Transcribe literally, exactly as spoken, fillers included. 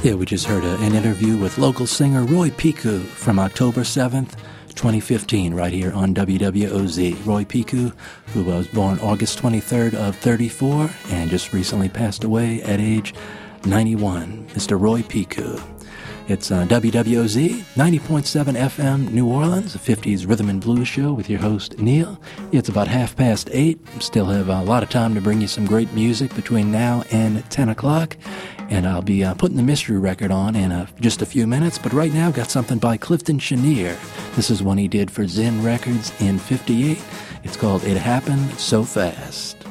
Yeah, we just heard a, an interview with local singer Roy Piku from October seventh, twenty fifteen, right here on W W O Z. Roy Piku, who was born August twenty-third of thirty-four and just recently passed away at age ninety-one. Mister Roy Piku. It's uh, W W O Z, ninety point seven F M New Orleans, a fifties rhythm and blues show with your host, Neil. It's about half past eight. Still have a lot of time to bring you some great music between now and ten o'clock. And I'll be uh, putting the mystery record on in uh, just a few minutes. But right now, got something by Clifton Chenier. This is one he did for Zen Records in fifty-eight. It's called It Happened So Fast.